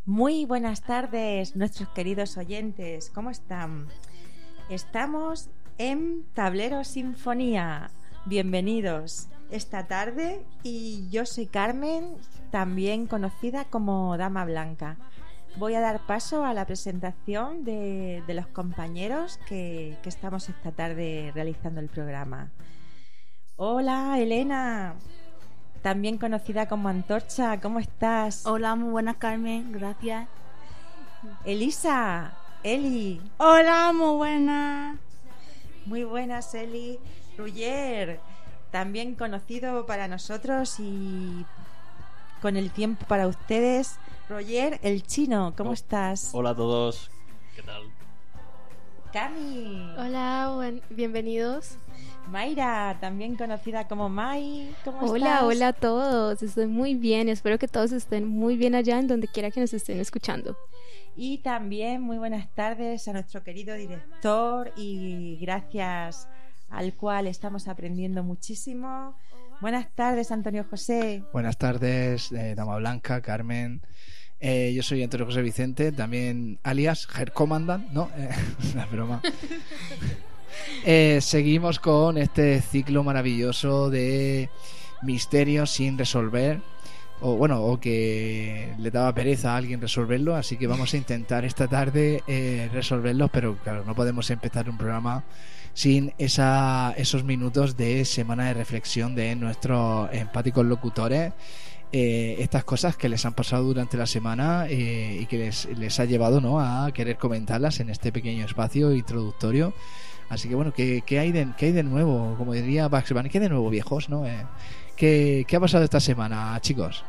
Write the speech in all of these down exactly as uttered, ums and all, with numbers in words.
Muy buenas tardes, nuestros queridos oyentes. ¿Cómo están? Estamos en Tablero Sinfonía. Bienvenidos esta tarde y yo soy Carmen, también conocida como Dama Blanca. Voy a dar paso a la presentación de, de los compañeros que, que estamos esta tarde realizando el programa. Hola, Elena, también conocida como Antorcha, ¿cómo estás? Hola, muy buenas, Carmen, gracias. Elisa, Eli. Hola, muy buenas. Muy buenas, Eli. Roger, también conocido para nosotros y con el tiempo para ustedes. Roger, el chino, ¿cómo oh, estás? Hola a todos, ¿qué tal? Cami. Hola, buen, bienvenidos. Mayra, también conocida como Mai, ¿cómo hola, estás? Hola a todos, estoy muy bien, espero que todos estén muy bien allá en donde quiera que nos estén escuchando. Y también muy buenas tardes a nuestro querido director y gracias al cual estamos aprendiendo muchísimo. Buenas tardes, Antonio José. Buenas tardes, eh, Dama Blanca, Carmen. Eh, yo soy Antonio José Vicente, también alias Herr Commandant, ¿no? Eh, una broma. Eh, seguimos con este ciclo maravilloso de misterios sin resolver, o bueno, o que le daba pereza a alguien resolverlo, así que vamos a intentar esta tarde eh, resolverlos, pero claro, no podemos empezar un programa sin esa, esos minutos de semana de reflexión de nuestros empáticos locutores. Eh, estas cosas que les han pasado durante la semana eh, y que les, les ha llevado, ¿no?, a querer comentarlas en este pequeño espacio introductorio. Así que bueno, ¿qué, qué, hay, de, ¿qué hay de nuevo? Como diría Bugs Bunny, ¿qué hay de nuevo, viejos? ¿No? Eh, ¿qué, ¿Qué ha pasado esta semana, chicos?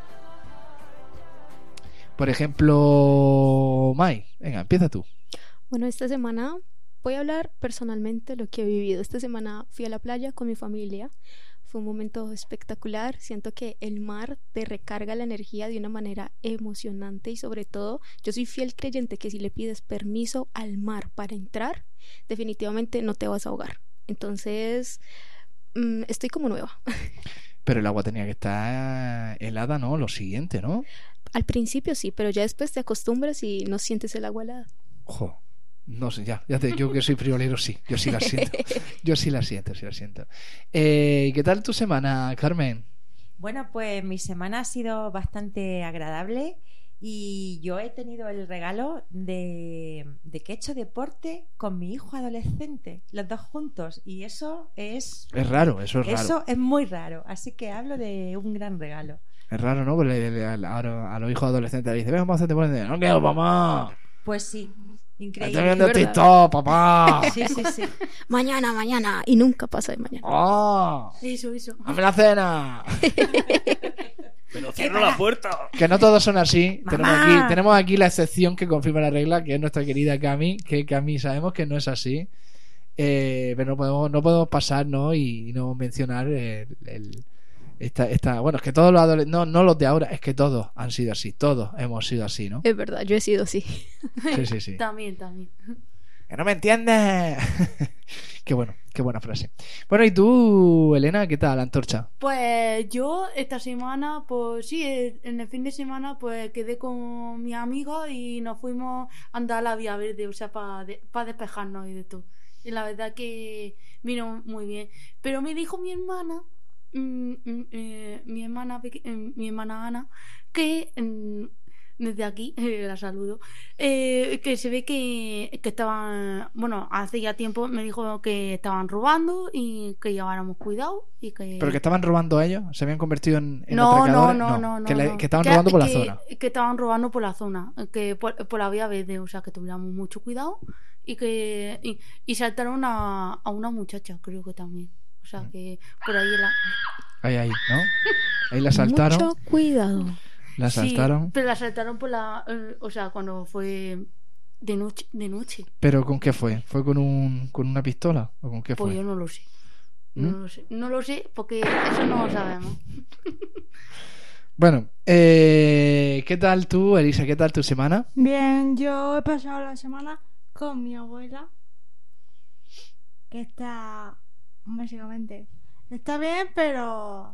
Por ejemplo, Mai, venga, empieza tú. Bueno, esta semana voy a hablar personalmente de lo que he vivido. Esta semana fui a la playa con mi familia. Fue un momento espectacular. Siento que el mar te recarga la energía de una manera emocionante y sobre todo yo soy fiel creyente que si le pides permiso al mar para entrar, definitivamente no te vas a ahogar. Entonces mmm, estoy como nueva. Pero el agua tenía que estar helada, ¿no? Lo siguiente, ¿no? Al principio sí, pero ya después te acostumbras y no sientes el agua helada. Ojo. No sé, ya, ya te, yo que soy friolero, sí, yo sí la siento, yo sí la siento, sí la siento. Eh, ¿Qué tal tu semana, Carmen? Bueno, pues mi semana ha sido bastante agradable y yo he tenido el regalo de, de que he hecho deporte con mi hijo adolescente, los dos juntos, y eso es... Es raro, eso es raro. Eso es muy raro, así que hablo de un gran regalo. Es raro, ¿no? Porque a, a, a los hijos adolescentes le dicen, venga, vamos a hacer deporte. No quiero, mamá. Pues sí. Increíble. Estoy viendo TikTok, papá. Sí, sí, sí. Mañana, mañana. Y nunca pasa de mañana. ¡Oh! Eso, eso. ¡Hazme la cena! Pero cierro la puerta. Que no todos son así. ¡Mamá! Tenemos aquí, tenemos aquí la excepción que confirma la regla, que es nuestra querida Cami. Que Cami sabemos que no es así. Eh, pero no podemos, no podemos pasar, ¿no? Y, y no mencionar el... el Esta, esta, bueno, es que todos los adolescentes, no, no los de ahora, es que todos han sido así, todos hemos sido así, ¿no? Es verdad, yo he sido así. Sí, sí, sí. También, también. ¡Que no me entiendes! Qué bueno, qué buena frase. Bueno, ¿y tú, Elena, qué tal, Antorcha? Pues yo esta semana, pues sí, en el fin de semana, pues quedé con mi amiga y nos fuimos a andar a la Vía Verde, o sea, para de, pa despejarnos y de todo. Y la verdad que vino muy bien. Pero me dijo mi hermana, Mm, mm, eh, mi hermana eh, mi hermana Ana, que mm, desde aquí eh, la saludo, eh, que se ve que, que estaban, bueno, hace ya tiempo me dijo que estaban robando y que lleváramos cuidado y que... ¿Pero que estaban robando a ellos? ¿Se habían convertido en, en no, no, atracadores? no, no, no, que, le, no. que estaban que, robando por que, la zona. Que estaban robando por la zona, que por, por la Vía Verde, o sea, que tuviéramos mucho cuidado y que y, y saltaron a, a una muchacha, creo que también. O sea, que por ahí la... Ahí, ahí, ¿no? Ahí la saltaron. Mucho cuidado. La saltaron. Sí, pero la saltaron por la... Eh, o sea, cuando fue de noche. De noche. ¿Pero con qué fue? ¿Fue con un con una pistola? ¿O con qué fue? Pues yo no lo sé. No ¿Mm? lo sé. No lo sé porque eso no lo sabemos. Bueno, eh, ¿qué tal tú, Elisa? ¿Qué tal tu semana? Bien, yo he pasado la semana con mi abuela, que está, básicamente, está bien, pero